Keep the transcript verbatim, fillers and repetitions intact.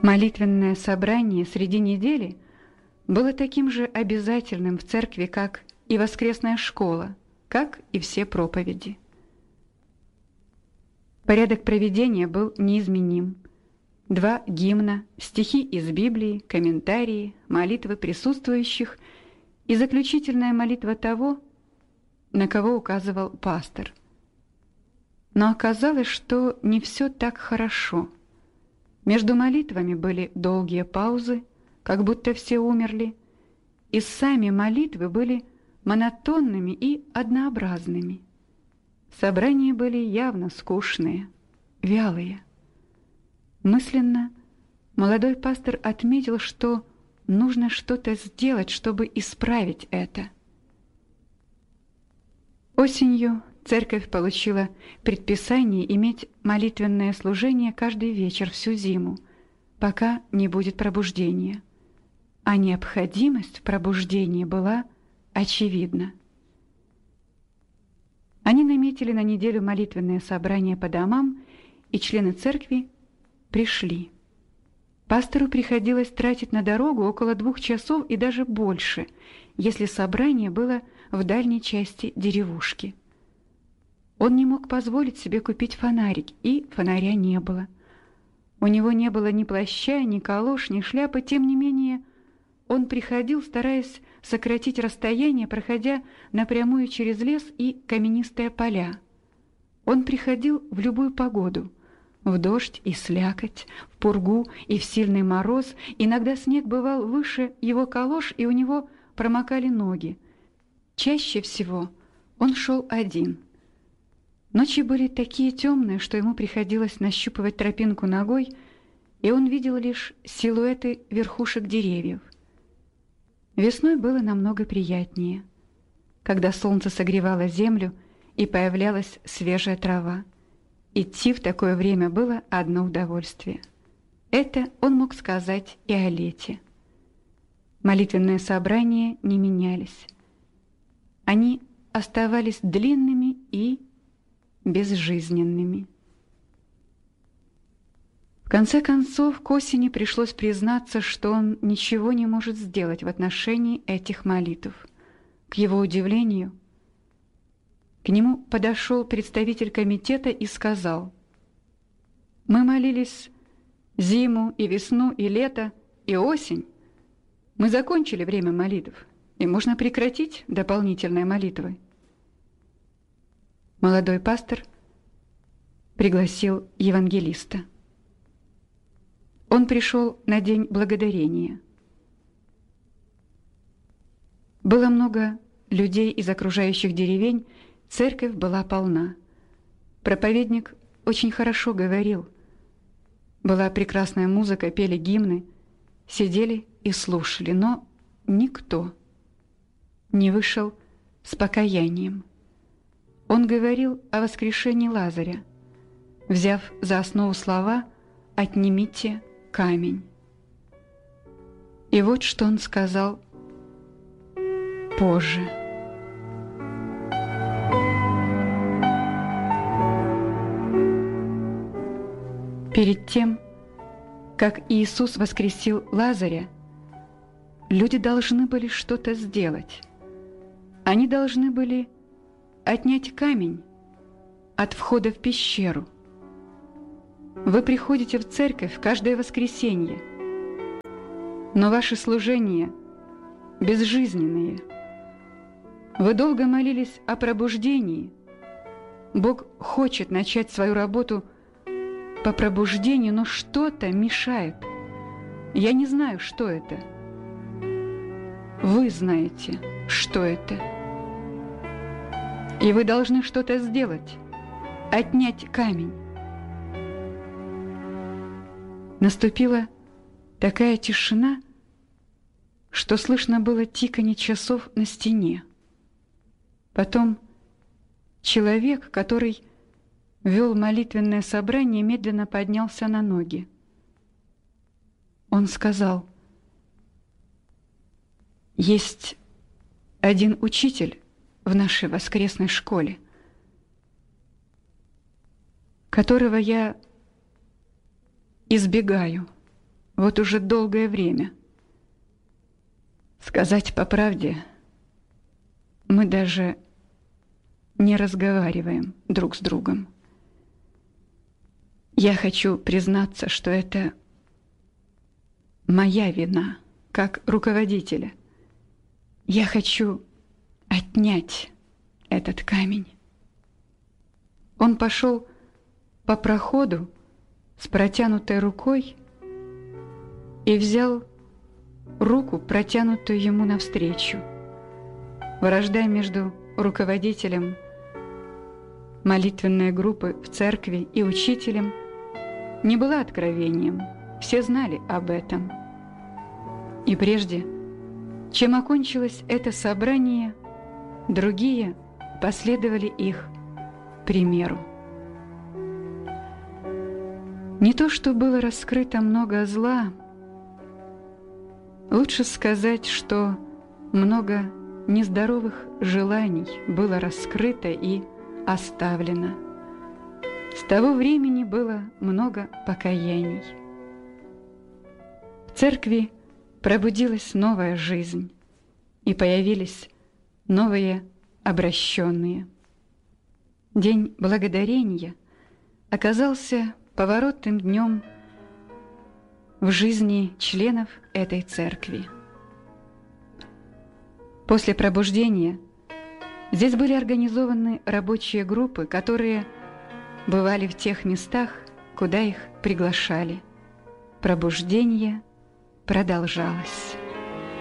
Молитвенное собрание среди недели было таким же обязательным в церкви, как и воскресная школа, как и все проповеди. Порядок проведения был неизменим. Два гимна, стихи из Библии, комментарии, молитвы присутствующих и заключительная молитва того, на кого указывал пастор. Но оказалось, что не все так хорошо. Между молитвами были долгие паузы, как будто все умерли, и сами молитвы были монотонными и однообразными. Собрания были явно скучные, вялые. Мысленно молодой пастор отметил, что нужно что-то сделать, чтобы исправить это. Осенью церковь получила предписание иметь молитвенное служение каждый вечер всю зиму, пока не будет пробуждения. А необходимость в пробуждении была очевидна. Они наметили на неделю молитвенное собрание по домам, и члены церкви пришли. Пастору приходилось тратить на дорогу около двух часов и даже больше, если собрание было в дальней части деревушки. Он не мог позволить себе купить фонарик, и фонаря не было. У него не было ни плаща, ни калош, ни шляпы, тем не менее он приходил, стараясь сократить расстояние, проходя напрямую через лес и каменистые поля. Он приходил в любую погоду, в дождь и слякоть, в пургу и в сильный мороз. Иногда снег бывал выше его калош, и у него промокали ноги. Чаще всего он шел один. Ночи были такие темные, что ему приходилось нащупывать тропинку ногой, и он видел лишь силуэты верхушек деревьев. Весной было намного приятнее, когда солнце согревало землю и появлялась свежая трава. Идти в такое время было одно удовольствие. Это он мог сказать и о лете. Молитвенные собрания не менялись. Они оставались длинными и безжизненными. В конце концов, к осени пришлось признаться, что он ничего не может сделать в отношении этих молитв. К его удивлению, к нему подошел представитель комитета и сказал: «Мы молились зиму и весну и лето и осень. Мы закончили время молитв, и можно прекратить дополнительные молитвы». Молодой пастор пригласил евангелиста. Он пришел на День Благодарения. Было много людей из окружающих деревень, церковь была полна. Проповедник очень хорошо говорил. Была прекрасная музыка, пели гимны, сидели и слушали, но никто не вышел с покаянием. Он говорил о воскрешении Лазаря, взяв за основу слова «отнимите камень». И вот что он сказал позже. Перед тем, как Иисус воскресил Лазаря, люди должны были что-то сделать. Они должны были отнять камень от входа в пещеру. Вы приходите в церковь каждое воскресенье, но ваши служения безжизненные. Вы долго молились о пробуждении. Бог хочет начать свою работу по пробуждению, но что-то мешает. Я не знаю, что это. Вы знаете, что это. И вы должны что-то сделать, отнять камень. Наступила такая тишина, что слышно было тиканье часов на стене. Потом человек, который вел молитвенное собрание, медленно поднялся на ноги. Он сказал: «Есть один учитель в нашей воскресной школе, которого я избегаю в вот уже долгое время. Сказать по правде, мы даже не разговариваем друг с другом. Я хочу признаться, что это моя вина, как руководителя. Я хочу отнять этот камень. Он пошел по проходу с протянутой рукой и взял руку, протянутую ему навстречу. Вражда между руководителем молитвенной группы в церкви и учителем не была откровением, все знали об этом. И прежде, чем окончилось это собрание, другие последовали их примеру. Не то, что было раскрыто много зла, лучше сказать, что много нездоровых желаний было раскрыто и оставлено. С того времени было много покаяний. В церкви пробудилась новая жизнь, и появились новые обращенные. День благодарения оказался поворотным днем в жизни членов этой церкви. После пробуждения здесь были организованы рабочие группы, которые бывали в тех местах, куда их приглашали. Пробуждение продолжалось.